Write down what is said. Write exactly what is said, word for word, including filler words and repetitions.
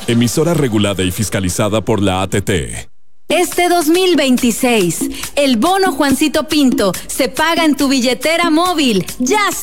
Emisora regulada y fiscalizada por la A T T. Este dos mil veintiséis, el bono Juancito Pinto se paga en tu billetera móvil. ¡Ya